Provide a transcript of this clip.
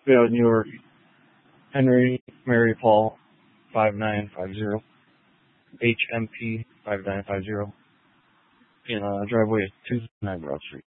Upstate, New York. Henry Mary Paul 5950. HMP 5950. In driveway is 209 Broad Street.